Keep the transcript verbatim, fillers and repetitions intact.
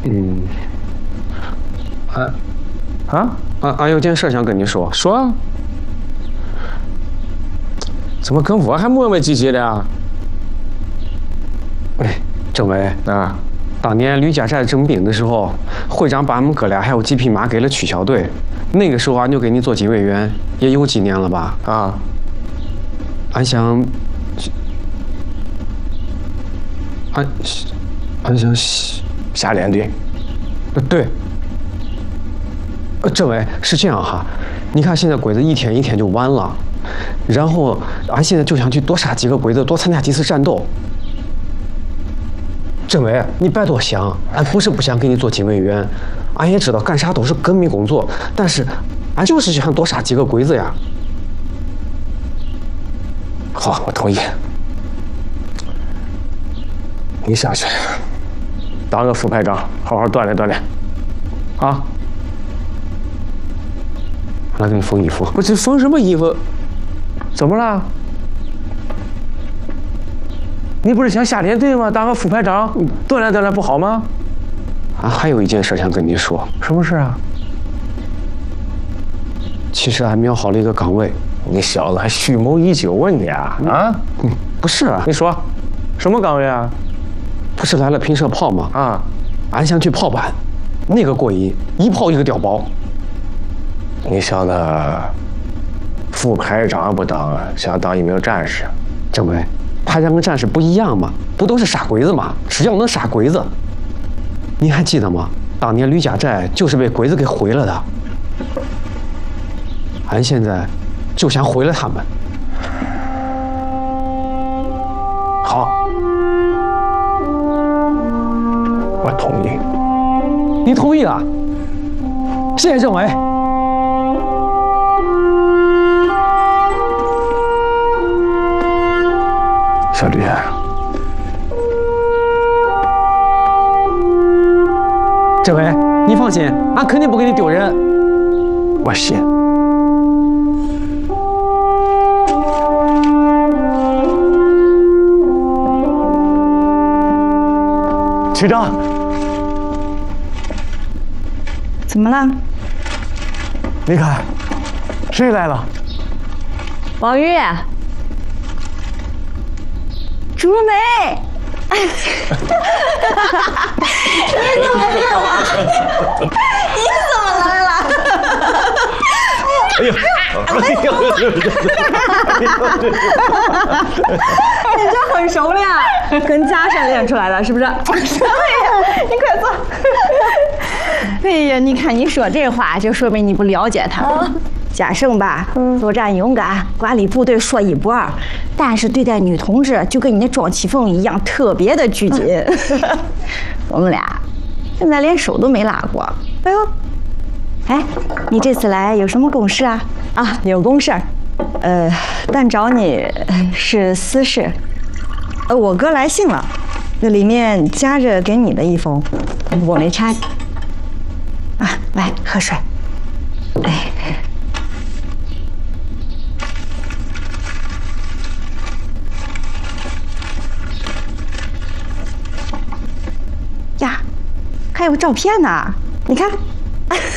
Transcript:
嗯，俺啊， 俺俺有件事想跟你说。 说啊。怎么跟我还磨磨唧唧的啊？ 哎，政委啊， 当年吕家寨征兵的时候，会长把俺们哥俩还有几匹马给了区小队。那个时候俺就给你做警卫员，也有几年了吧？ 啊， 俺想，俺俺想下连队。 呃，对。呃，政委是这样哈，你看现在鬼子一天一天就完了，然后俺现在就想去多杀几个鬼子，多参加几次战斗。政委，你别多想，俺不是不想给你做警卫员，俺也知道干啥都是革命工作，但是俺就是想多杀几个鬼子呀。 好，我同意。你下去当个副排长，好好锻炼锻炼，啊！ 来给你缝衣服。 不是缝什么衣服？怎么了？你不是想下连队吗？当个副排长，锻炼锻炼不好吗？ 俺还有一件事想跟你说。 什么事啊？ 其实俺瞄好了一个岗位。 你小子还蓄谋已久啊你啊！啊？ 嗯，不是啊。 你说，什么岗位啊？ 不是来了平射炮吗？ 啊， 俺想去炮班，那个过瘾，一炮一个碉堡。 你小子副排长不当，想当一名战士？ 政委，排长跟战士不一样吗？不都是杀鬼子吗？只要能杀鬼子。你还记得吗？当年吕家寨就是被鬼子给毁了的。俺现在就想毁了他们。 好，我同意。 你同意了？谢谢政委。 小吕， 政委，你放心，俺肯定不给你丢人。 我信。局长， 怎么了？ 你看，谁来了？ 王玉，竹梅，你怎么变了？你怎么来了？ 哎呦，哎呦， 你这很熟练，跟家上练出来的，是不是？对呀，你快坐。哎呀，你看你说这话，就说明你不了解他。嘉盛吧，作战勇敢，管理部队说一不二，但是对待女同志就跟你那庄启凤一样，特别的拘谨。我们俩现在连手都没拉过。哎呦，哎，你这次来有什么公事啊？啊，有公事儿，呃，但找你是私事。呃，我哥来信了，那里面夹着给你的一封，我没拆。啊，来喝水。哎。呀，还有照片呢，你看。